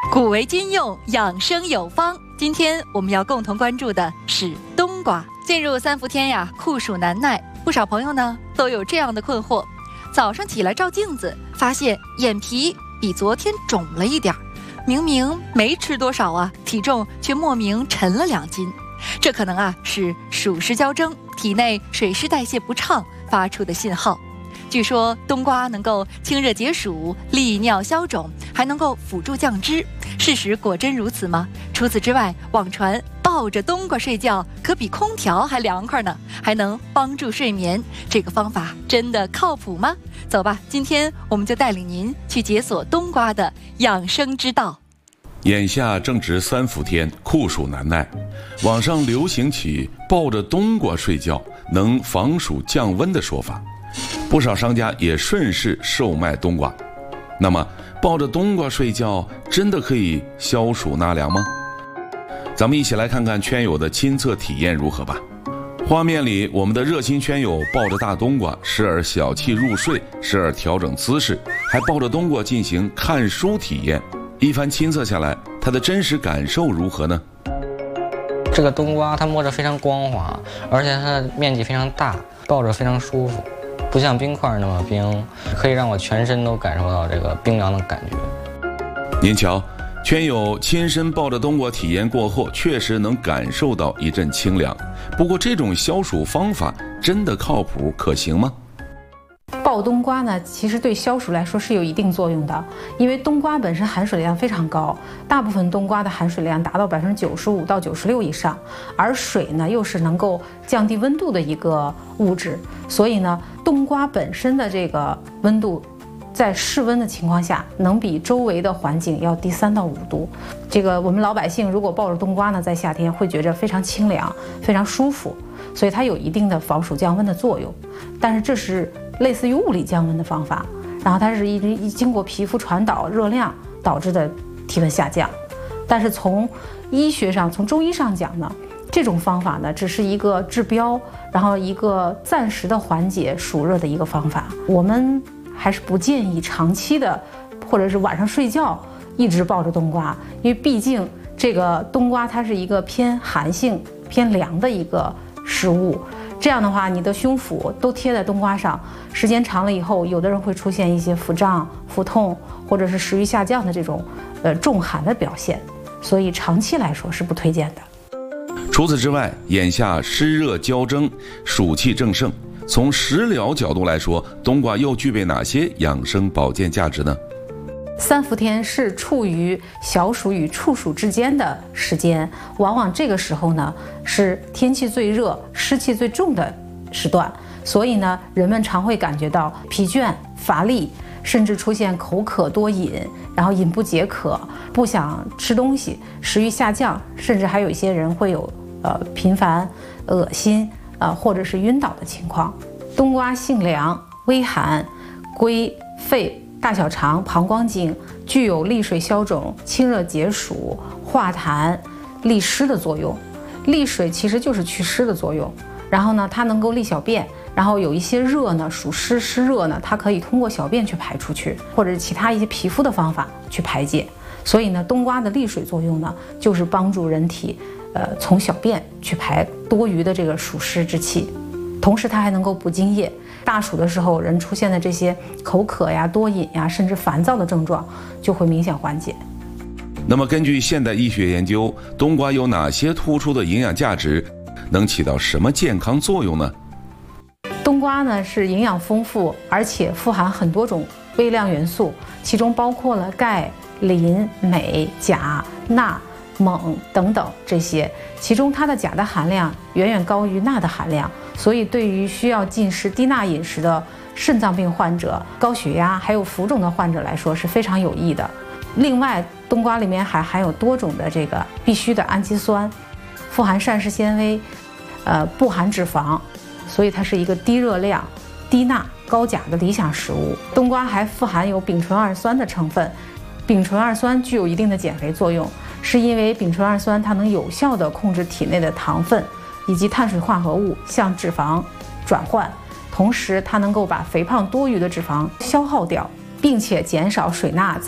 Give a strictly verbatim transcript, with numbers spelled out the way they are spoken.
古为今用，养生有方。今天我们要共同关注的是冬瓜。进入三伏天呀，酷暑难耐，不少朋友呢都有这样的困惑：早上起来照镜子，发现眼皮比昨天肿了一点，明明没吃多少啊，体重却莫名沉了两斤。这可能啊是暑湿交蒸，体内水湿代谢不畅发出的信号。据说冬瓜能够清热解暑、利尿消肿，还能够辅助降脂。事实果真如此吗？除此之外，网传抱着冬瓜睡觉可比空调还凉快呢，还能帮助睡眠。这个方法真的靠谱吗？走吧，今天我们就带领您去解锁冬瓜的养生之道。 眼下正值三伏天，酷暑难耐，网上流行起抱着冬瓜睡觉能防暑降温的说法，不少商家也顺势售卖冬瓜。那么抱着冬瓜睡觉真的可以消暑纳凉吗？咱们一起来看看圈友的亲测体验如何吧。画面里我们的热心圈友抱着大冬瓜，时而小憩入睡，时而调整姿势，还抱着冬瓜进行看书体验。一番亲测下来，他的真实感受如何呢？ 这个冬瓜它摸着非常光滑，而且它的面积非常大，抱着非常舒服，不像冰块那么冰，可以让我全身都感受到这个冰凉的感觉。 您瞧，圈友亲身抱着冬瓜体验过后，确实能感受到一阵清凉。不过这种消暑方法真的靠谱可行吗？ 抱冬瓜呢，其实对消暑来说是有一定作用的，因为冬瓜本身含水量非常高，大部分冬瓜的含水量达到百分之九十五到九十六以上，而水呢又是能够降低温度的一个物质，所以呢，冬瓜本身的这个温度，在室温的情况下，能比周围的环境要低三到五度。这个我们老百姓如果抱着冬瓜呢，在夏天会觉着非常清凉，非常舒服，所以它有一定的防暑降温的作用。但是这是类似于物理降温的方法，然后它是一一经过皮肤传导热量导致的体温下降。但是从医学上，从中医上讲呢，这种方法呢只是一个治标，然后一个暂时的缓解暑热的一个方法。我们还是不建议长期的，或者是晚上睡觉一直抱着冬瓜，因为毕竟这个冬瓜它是一个偏寒性、偏凉的一个食物。这样的话，你的胸腹都贴在冬瓜上，时间长了以后，有的人会出现一些腹胀、腹痛，或者是食欲下降的这种呃重寒的表现，所以长期来说是不推荐的。 除此之外，眼下湿热交蒸，暑气正盛，从食疗角度来说，冬瓜又具备哪些养生保健价值呢？ 三伏天是处于小暑与处暑之间的时间，往往这个时候呢是天气最热、湿气最重的时段，所以呢人们常会感觉到疲倦、乏力，甚至出现口渴多饮，然后饮不解渴，不想吃东西，食欲下降，甚至还有一些人会有呃频繁恶心呃或者是晕倒的情况。冬瓜性凉、微寒，归肺、大小肠、膀胱经，具有利水消肿、清热解暑、化痰、利湿的作用。利水其实就是祛湿的作用，然后呢，它能够利小便，然后有一些热呢，属湿湿热呢，它可以通过小便去排出去，或者是其他一些皮肤的方法去排解。所以呢，冬瓜的利水作用呢，就是帮助人体呃从小便去排多余的这个暑湿之气，同时它还能够补津液。大暑的时候，人出现的这些口渴呀、多饮呀，甚至烦躁的症状就会明显缓解。 那么根据现代医学研究，冬瓜有哪些突出的营养价值，能起到什么健康作用呢？ 冬瓜呢是营养丰富，而且富含很多种微量元素，其中包括了钙、磷、镁、钾、钠、锰等等这些，其中它的钾的含量远远高于钠的含量，所以对于需要进食低钠饮食的肾脏病患者、高血压还有浮肿的患者来说是非常有益的。另外，冬瓜里面还含有多种的这个必需的氨基酸，富含膳食纤维，呃，不含脂肪，所以它是一个低热量、低钠、高钾的理想食物。冬瓜还富含有丙醇二酸的成分，丙醇二酸具有一定的减肥作用，是因为丙醇二酸它能有效地控制体内的糖分以及碳水化合物向脂肪转换，同时它能够把肥胖多余的脂肪消耗掉，并且减少水钠